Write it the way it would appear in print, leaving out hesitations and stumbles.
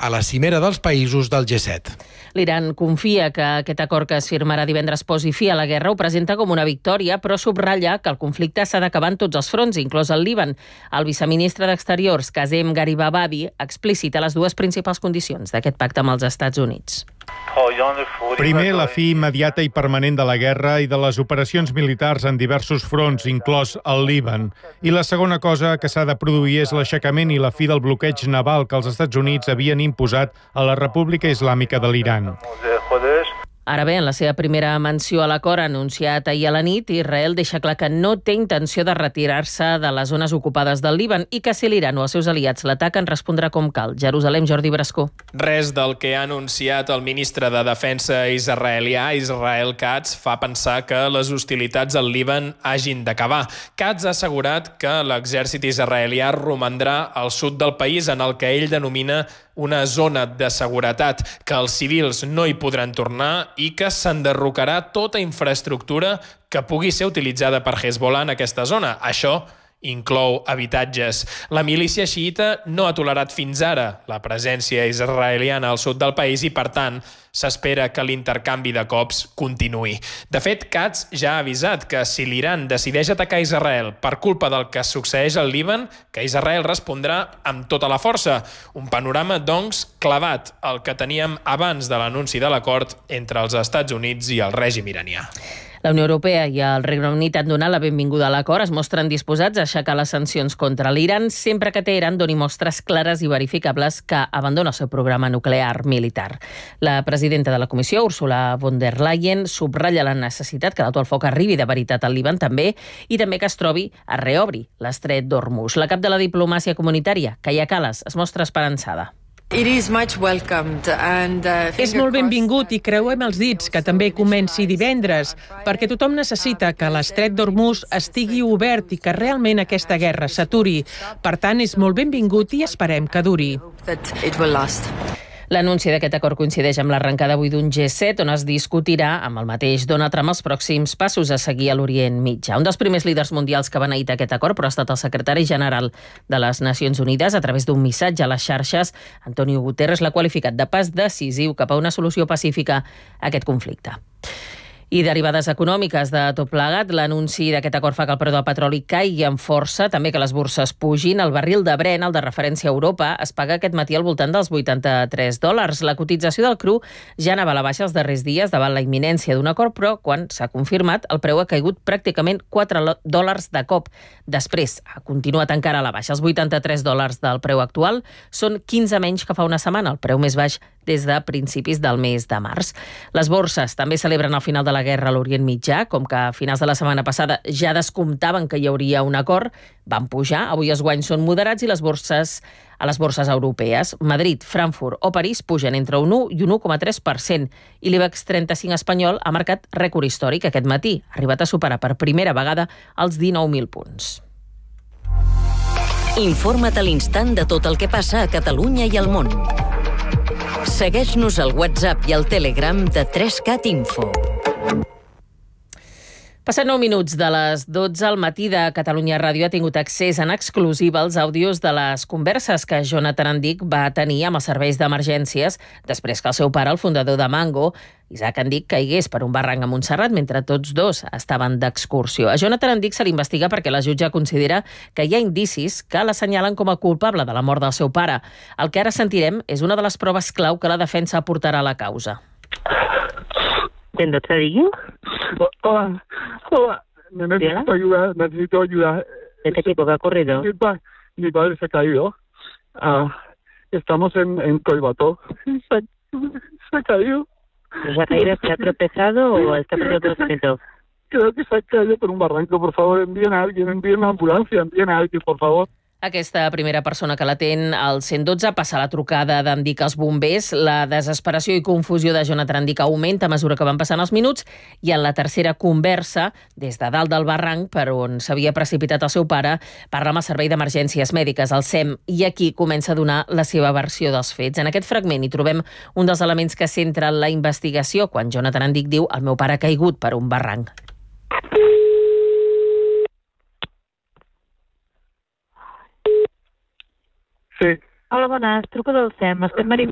a la cimera dels països del G7. L'Iran confia que aquest acord que es firmarà divendres posi fi a la guerra ho presenta com una victòria, però subratlla que el conflicte s'ha d'acabar en tots els fronts, inclòs el Líban. El viceministre d'Exteriors, Kazem Garibabadi, explicita les dues principals condicions d'aquest pacte amb els Estats Units. Primer, la fi immediata i permanent de la guerra i de les operacions militars en diversos fronts, inclòs el Líban. I la segona cosa que s'ha de produir és l'aixecament i la fi del bloqueig naval que els Estats Units havien imposat a la República Islàmica de l'Iran. Ara bé, en la seva primera menció a l'acord anunciat ahir a la nit, Israel deixa clar que no té intenció de retirar-se de les zones ocupades del Líban i que si l'Iran o els seus aliats l'ataquen respondrà com cal. Jerusalem, Jordi Brascó. Res del que ha anunciat el ministre de Defensa israelià, Israel Katz, fa pensar que les hostilitats al Líban hagin d'acabar. Katz ha assegurat que l'exèrcit israelià romandrà al sud del país en el que ell denomina una zona de seguretat, que els civils no hi podran tornar i que s'enderrocarà tota infraestructura que pugui ser utilitzada per Hezbollah en aquesta zona. Això inclou habitatges. La milícia xiïta no ha tolerat fins ara la presència israeliana al sud del país i, per tant, s'espera que l'intercanvi de cops continuï. De fet, Katz ja ha avisat que si l'Iran decideix atacar Israel per culpa del que succeeix al Líban, que Israel respondrà amb tota la força. Un panorama, doncs, clavat al que teníem abans de l'anunci de l'acord entre els Estats Units i el règim iranià. La Unió Europea i el Regne Unit han donat la benvinguda a l'acord, es mostren disposats a aixecar les sancions contra l'Iran sempre que Teheran doni mostres clares i verificables que abandona el seu programa nuclear militar. La presidenta de la Comissió, Ursula von der Leyen, subratlla la necessitat que l'actual foc arribi de veritat al Líban també i també que es reobri l'estret d'Hormuz. La cap de la diplomàcia comunitària, Kaia Kallas, es mostra esperançada. És molt benvingut i creuem els dits que també comenci divendres, perquè tothom necessita que l'estret d'Hormuz estigui obert i que realment aquesta guerra s'aturi. Per tant, és molt benvingut i esperem que duri. L'anunci d'aquest acord coincideix amb l'arrencada avui d'un G7 on es discutirà amb el mateix Donald Trump els pròxims passos a seguir a l'Orient Mitjà. Un dels primers líders mundials que va beneir aquest acord però ha estat el secretari general de les Nacions Unides a través d'un missatge a les xarxes. Antonio Guterres l'ha qualificat de pas decisiu cap a una solució pacífica a aquest conflicte. I derivades econòmiques de tot plegat, l'anunci d'aquest acord fa que el preu del petroli caigui amb força, també que les borses pugin. El barril de Brent, el de referència a Europa, es paga aquest matí al voltant dels $83. La cotització del cru ja anava a la baixa els darrers dies davant la imminència d'un acord, però quan s'ha confirmat, el preu ha caigut pràcticament $4 de cop. Després ha continuat encara a la baixa. Els $83 del preu actual són 15 menys que fa una setmana, el preu més baix des de principis del mes de març. Les borses també celebren el final de la guerra a l'Orient Mitjà, com que a finals de la setmana passada ja descomptaven que hi hauria un acord, van pujar. Avui els guanys són moderats i a les borses europees. Madrid, Frankfurt o París pugen entre un 1 i un 1,3% i l'IBEX 35 espanyol ha marcat rècord històric aquest matí, ha arribat a superar per primera vegada els 19.000 punts. Informa't a l'instant de tot el que passa a Catalunya i al món. Segueix-nos al WhatsApp i al Telegram de 3CAT Info. Passat 9 minuts de les 12 al matí de Catalunya Ràdio ha tingut accés en exclusiva als àudios de les converses que Jonathan Andic va tenir amb els serveis d'emergències després que el seu pare, el fundador de Mango, Isaac Andic, caigués per un barranc a Montserrat mentre tots dos estaven d'excursió. A Jonathan Andic se l'investiga perquè la jutge considera que hi ha indicis que l'assenyalen com a culpable de la mort del seu pare. El que ara sentirem és una de les proves clau que la defensa aportarà a la causa. ¿Quién te digo? Hola, necesito ayuda. ¿Este tipo que ha ocurrido? Mi padre se ha caído. Estamos en Collbató. Se ha caído. ¿Se ha caído, se ha tropezado o está por otro sitio? Creo que se ha caído por un barranco. Por favor, envíen a alguien, envíen una ambulancia, envíen a alguien, por favor. Aquesta primera persona que l'atén al 112 passa la trucada d'Andic als bombers. La desesperació i confusió de Jonathan Andic augmenta a mesura que van passant els minuts i en la tercera conversa, des de dalt del barranc per on s'havia precipitat el seu pare, parla amb el Servei d'Emergències Mèdiques, el SEM, i aquí comença a donar la seva versió dels fets. En aquest fragment hi trobem un dels elements que centra la investigació quan Jonathan Andic diu «El meu pare ha caigut per un barranc». Sí. Hola, bones. Truco del SEM. Estem